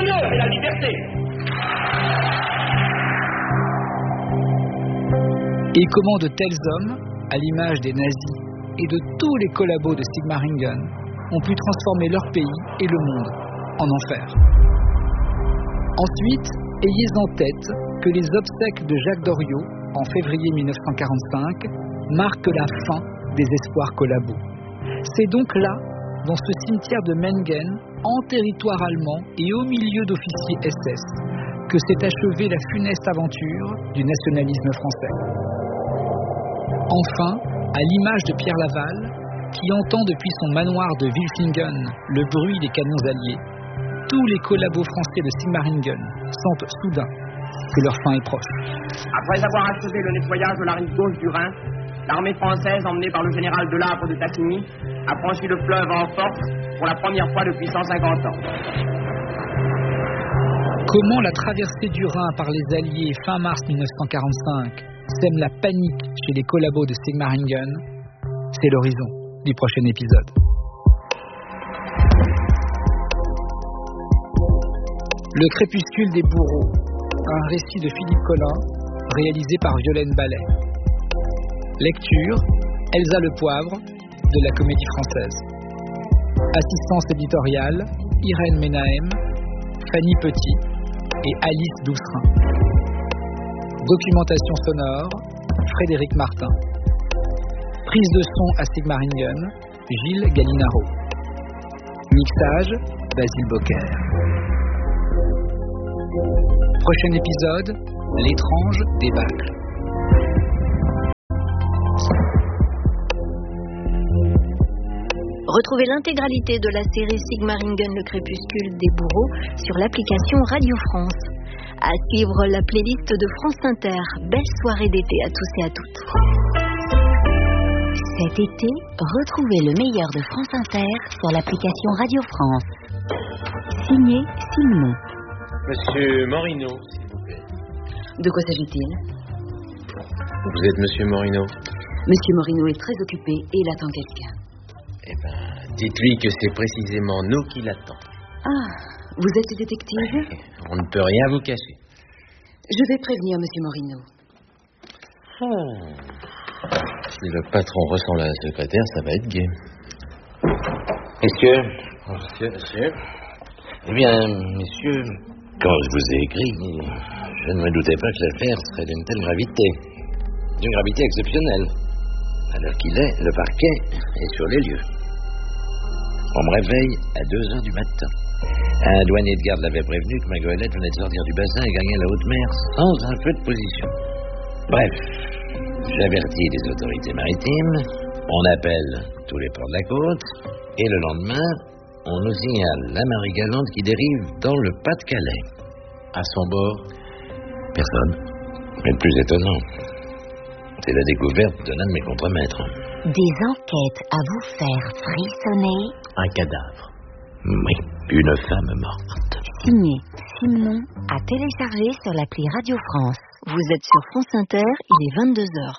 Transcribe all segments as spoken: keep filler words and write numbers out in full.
l'honneur et la liberté. Et comment de tels hommes, à l'image des nazis et de tous les collabos de Sigmaringen, ont pu transformer leur pays et le monde en enfer. Ensuite, ayez en tête que les obsèques de Jacques Doriot, en février mille neuf cent quarante-cinq, marquent la fin des espoirs collabos. C'est donc là, dans ce cimetière de Mengen, en territoire allemand et au milieu d'officiers S S, que s'est achevée la funeste aventure du nationalisme français. Enfin, à l'image de Pierre Laval, qui entend depuis son manoir de Wilfingen le bruit des canons alliés, tous les collabos français de Sigmaringen sentent soudain que leur fin est proche. Après avoir achevé le nettoyage de la rive gauche du Rhin, l'armée française, emmenée par le général Delabre de Tassigny, a franchi le fleuve en force pour la première fois depuis cent cinquante ans. Comment la traversée du Rhin par les Alliés fin mars mille neuf cent quarante-cinq sème la panique chez les collabos de Sigmaringen, c'est l'horizon du prochain épisode. Le crépuscule des bourreaux, un récit de Philippe Collin, réalisé par Violaine Ballet. Lecture, Elsa Le Poivre, de la Comédie Française. Assistance éditoriale, Irène Ménahem, Fanny Petit et Alice Doucerin. Documentation sonore, Frédéric Martin. Prise de son à Sigmaringen, Gilles Gallinaro. Mixage, Basile Bocquer. Prochain épisode, l'étrange débâcle. Retrouvez l'intégralité de la série Sigmaringen, le crépuscule des bourreaux sur l'application Radio France. À suivre la playlist de France Inter. Belle soirée d'été à tous et à toutes. Cet été, retrouvez le meilleur de France Inter sur l'application Radio France. Signé Simon. Monsieur Morino, s'il vous plaît. De quoi s'agit-il? Vous êtes Monsieur Morino? Monsieur Morino est très occupé et il attend quelqu'un. Eh ben, dites-lui que c'est précisément nous qui l'attendons. Ah, vous êtes détective? On ne peut rien vous cacher. Je vais prévenir Monsieur Morino. Oh. Si le patron ressemble à la secrétaire, ça va être gai. Messieurs, monsieur, monsieur. Eh bien, messieurs, quand je vous ai écrit, je ne me doutais pas que l'affaire serait d'une telle gravité. D'une gravité exceptionnelle. À l'heure qu'il est, le parquet est sur les lieux. On me réveille à deux heures du matin. Un douanier de garde l'avait prévenu que ma goélette venait de sortir du bassin et gagner la haute mer sans un peu de position. Bref, j'avertis les autorités maritimes, on appelle tous les ports de la côte, et le lendemain, on nous signale la Marie Galante qui dérive dans le Pas-de-Calais. À son bord, personne. Mais le plus étonnant, c'est la découverte de l'un de mes contremaîtres. Des enquêtes à vous faire frissonner. Un cadavre. Oui, une femme morte. Signé Simon, à télécharger sur l'appli Radio France. Vous êtes sur France Inter, il est vingt-deux heures.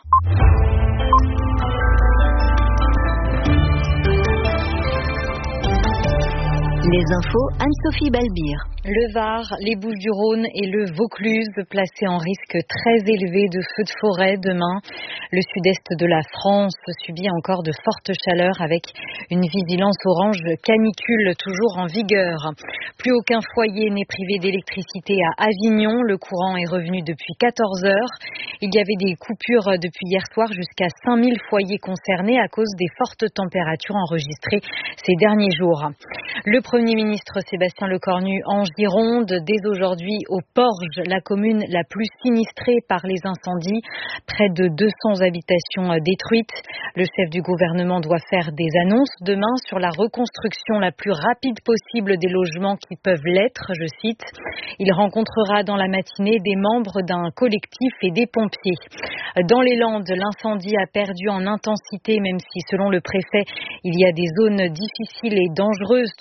Les infos, Anne-Sophie Balbir. Le Var, les Bouches-du-Rhône et le Vaucluse placés en risque très élevé de feux de forêt demain. Le sud-est de la France subit encore de fortes chaleurs avec une vigilance orange canicule toujours en vigueur. Plus aucun foyer n'est privé d'électricité à Avignon. Le courant est revenu depuis quatorze heures. Il y avait des coupures depuis hier soir, jusqu'à cinq mille foyers concernés à cause des fortes températures enregistrées ces derniers jours. Le Premier ministre Sébastien Lecornu en Gironde, dès aujourd'hui au Porge, la commune la plus sinistrée par les incendies. Près de deux cents habitations détruites. Le chef du gouvernement doit faire des annonces demain sur la reconstruction la plus rapide possible des logements qui peuvent l'être, je cite. Il rencontrera dans la matinée des membres d'un collectif et des pompiers. Dans les Landes, l'incendie a perdu en intensité, même si selon le préfet, il y a des zones difficiles et dangereuses, toujours très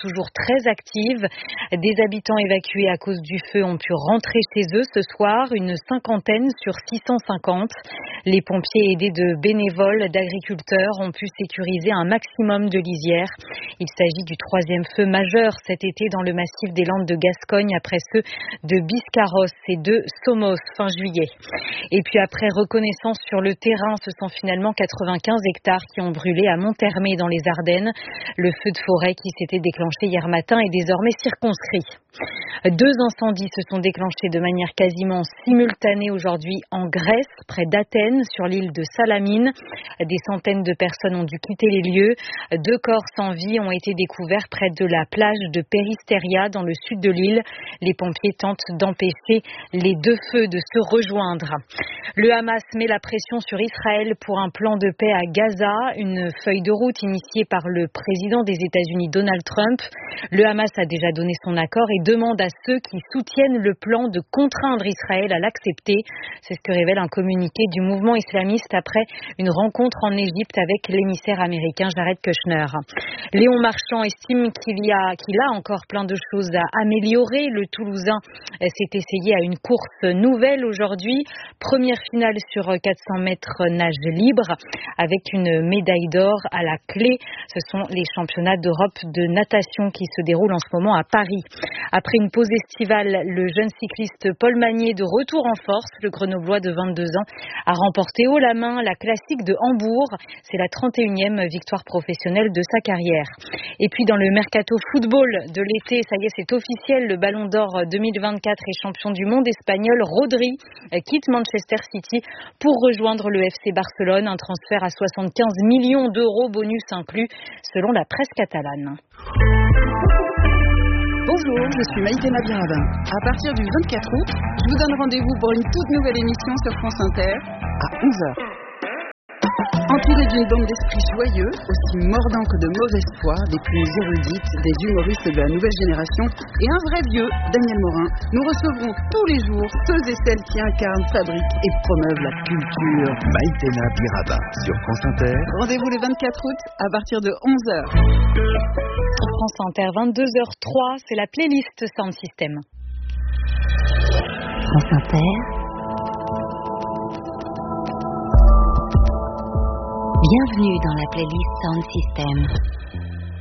très active. Des habitants évacués à cause du feu ont pu rentrer chez eux ce soir, une cinquantaine sur six cent cinquante. Les pompiers aidés de bénévoles, d'agriculteurs ont pu sécuriser un maximum de lisières. Il s'agit du troisième feu majeur cet été dans le massif des Landes de Gascogne après ceux de Biscarrosse et de Somos fin juillet. Et puis après reconnaissance sur le terrain, ce sont finalement quatre-vingt-quinze hectares qui ont brûlé à Monthermé dans les Ardennes. Le feu de forêt qui s'était déclenché hier matin est désormais circonscrit. Deux incendies se sont déclenchés de manière quasiment simultanée aujourd'hui en Grèce, près d'Athènes, sur l'île de Salamine. Des centaines de personnes ont dû quitter les lieux. Deux corps sans vie ont été découverts près de la plage de Peristeria, dans le sud de l'île. Les pompiers tentent d'empêcher les deux feux de se rejoindre. Le Hamas met la pression sur Israël pour un plan de paix à Gaza, une feuille de route initiée par le président des États-Unis Donald Trump. Le Hamas a déjà donné son accord et demande à ceux qui soutiennent le plan de contraindre Israël à l'accepter. C'est ce que révèle un communiqué du mouvement islamiste après une rencontre en Égypte avec l'émissaire américain Jared Kushner. Léon Marchand estime qu'il y a, qu'il a encore plein de choses à améliorer. Le Toulousain s'est essayé à une course nouvelle aujourd'hui. Première finale sur quatre cents mètres nage libre avec une médaille d'or à la clé. Ce sont les championnats d'Europe de natation qui se déroulent en ce moment à Paris. Après une pause estivale, le jeune cycliste Paul Magnier de retour en force. Le Grenoblois de vingt-deux ans a remporté haut la main la classique de Hambourg. C'est la trente et unième victoire professionnelle de sa carrière. Et puis dans le mercato football de l'été, ça y est, c'est officiel. Le Ballon d'Or deux mille vingt-quatre et champion du monde espagnol Rodri quitte Manchester City pour rejoindre le F C Barcelone. Un transfert à soixante-quinze millions d'euros, bonus inclus, selon la presse catalane. Bonjour, je suis Maïté Nabirabin. À partir du vingt-quatre août, je vous donne rendez-vous pour une toute nouvelle émission sur France Inter à onze heures. Entourée d'une bande d'esprits joyeux, aussi mordants que de mauvaise foi, des plus érudites, des humoristes de la nouvelle génération et un vrai vieux, Daniel Morin, nous recevrons tous les jours ceux et celles qui incarnent, fabriquent et promeuvent la culture. Maïtena Biraba sur France Inter. Rendez-vous le vingt-quatre août à partir de onze heures. Sur France Inter, vingt-deux heures trois, c'est la playlist Sound System. France Inter. Bienvenue dans la playlist Sound System.